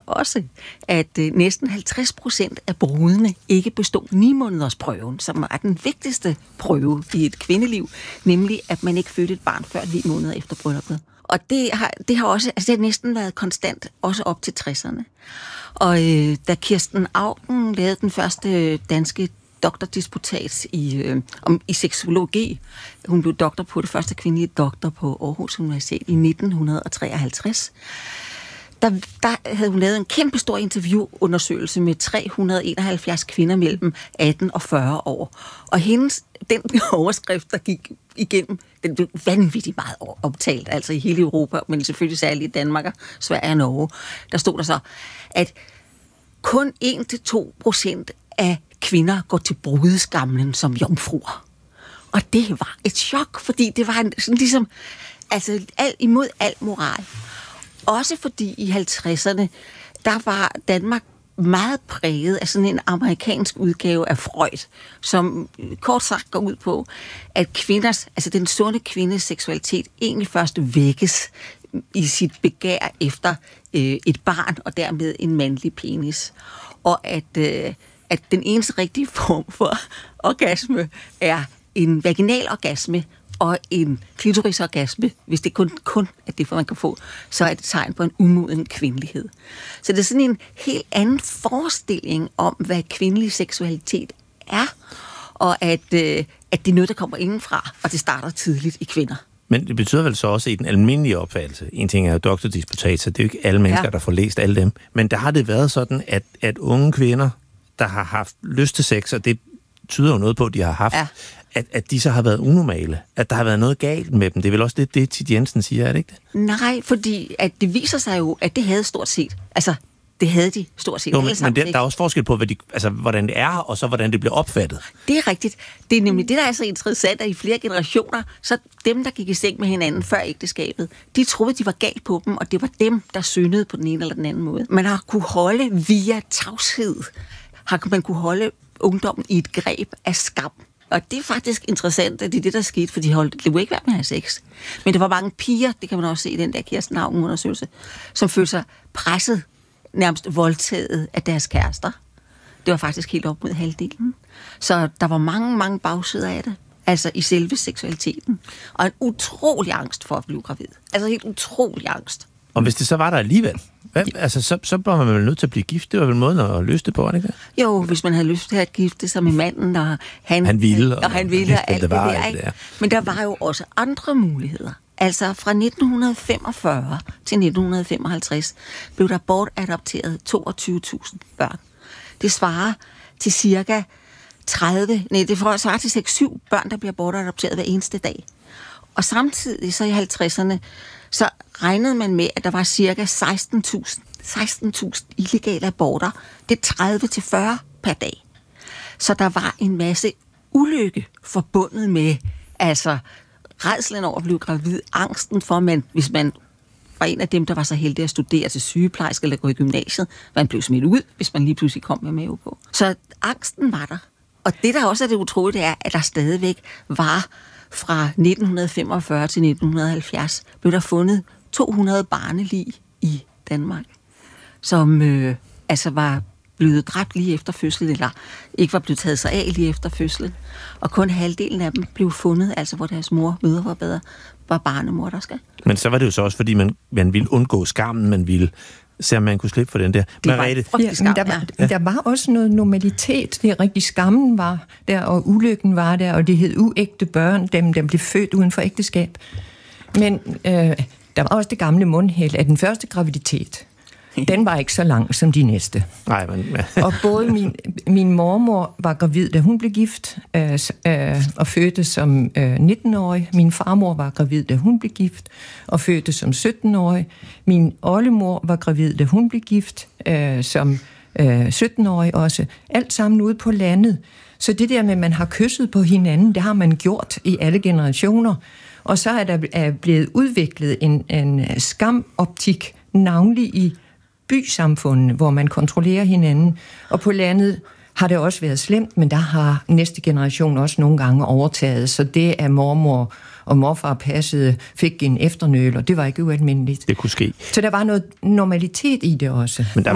også, at næsten 50% af brudene ikke bestod 9-månedersprøven, som er den vigtigste prøve i et kvindeliv, nemlig at man ikke fødte et barn før 9 måneder efter brylluppet. Og det har også, altså det har næsten været konstant, også op til 60'erne. Og da Kirsten Auken lavede den første danske doktordisputat i seksologi, hun blev doktor på det første kvindelige doktor på Aarhus Universitet i 1953, der havde hun lavet en kæmpe stor interviewundersøgelse med 371 kvinder mellem 18 og 40 år. Og den overskrift, der gik igennem, den blev vanvittigt meget optalt, altså i hele Europa, men selvfølgelig særligt i Danmark, Sverige og Norge. Der stod der så, at kun 1-2% af kvinder går til brudeskamlen som jomfruer. Og det var et chok, fordi det var sådan ligesom, altså imod al moral. Også fordi i 50'erne, der var Danmark meget præget af sådan en amerikansk udgave af Freud, som kort sagt går ud på, at den sunde kvindes seksualitet egentlig først vækkes i sit begær efter et barn, og dermed en mandlig penis. Og at den eneste rigtige form for orgasme er en vaginal orgasme og en klitorisorgasme. Hvis det kun er det, man kan få, så er det tegn på en umoden kvindelighed. Så det er sådan en helt anden forestilling om, hvad kvindelig seksualitet er, og at det er noget, der kommer indenfra, og det starter tidligt i kvinder. Men det betyder vel så også i den almindelige opfattelse, en ting er jo doktordisputatser, det er jo ikke alle mennesker, der får læst alle dem, men der har det været sådan, at unge kvinder, der har haft lyst til sex, og det tyder jo noget på, at de har haft, at de så har været unormale, at der har været noget galt med dem. Det er vel også det Thit Jensen siger, er det ikke det? Nej, fordi at det viser sig jo, at det havde stort set, altså det havde de stort set alle sammen. Men der er også forskel på, hvordan det er, og så hvordan det bliver opfattet. Det er rigtigt. Det er nemlig det, der er så interessant, at i flere generationer, så dem, der gik i seng med hinanden før ægteskabet, de troede, de var galt på dem, og det var dem, der syndede på den ene eller den anden måde. Man har kunne holde via tavshed, man kunne holde ungdommen i et greb af skam. Og det er faktisk interessant, at det er det, der skete, for de ville ikke være med at have sex. Men der var mange piger, det kan man også se i den der Kirsten Auken-undersøgelse, som følte sig presset, nærmest voldtaget af deres kærester. Det var faktisk helt op mod halvdelen. Så der var mange bagsider af det, altså i selve seksualiteten. Og en utrolig angst for at blive gravid. Altså helt utrolig angst. Og hvis det så var der alligevel, så var man vel nødt til at blive gift. Det var vel måden at løse det på, er det ikke det? Jo, hvis man havde lyst til at gifte sig med manden, og han ville, og alt det der, ikke? Men der var jo også andre muligheder. Altså fra 1945 til 1955 blev der bortadopteret 22.000 børn. Det svarer til cirka 6-7 børn, der bliver bortadopteret hver eneste dag. Og samtidig så i 50'erne, så regnede man med, at der var cirka 16.000 illegale aborter. Det er 30-40 per dag. Så der var en masse ulykke forbundet med, altså rædslen over at blive gravid, angsten for, hvis man var en af dem, der var så heldig at studere til sygeplejerske eller gå i gymnasiet, man blev smidt ud, hvis man lige pludselig kom med mave på. Så angsten var der. Og det, der også er det utrolige, det er, at der stadigvæk var fra 1945 til 1970, blev der fundet 200 barnelig i Danmark, som var blevet dræbt lige efter fødslen, eller ikke var blevet taget sig af lige efter fødslen. Og kun halvdelen af dem blev fundet, altså hvor deres mødre var barnemor, der skal. Men så var det jo så også, fordi man ville undgå skammen, man ville se, om man kunne slippe for den der. Der var også noget normalitet. Det er rigtig, skammen var der, og ulykken var der, og det hed uægte børn, dem blev født uden for ægteskab. Men der var også det gamle mundhæld af den første graviditet. Den var ikke så lang som de næste. Nej, men og både min mormor var gravid, da hun blev gift, og fødte som 19-årig. Min farmor var gravid, da hun blev gift, og fødte som 17-årig. Min oldemor var gravid, da hun blev gift, som 17-årig også. Alt sammen ude på landet. Så det der med, at man har kysset på hinanden, det har man gjort i alle generationer. Og så er der blevet udviklet en skamoptik, navnlig i bysamfundene, hvor man kontrollerer hinanden. Og på landet har det også været slemt, men der har næste generation også nogle gange overtaget. Så det, at mormor og morfar passede, fik en efternøl, og det var ikke ualmindeligt. Det kunne ske. Så der var noget normalitet i det også. Men der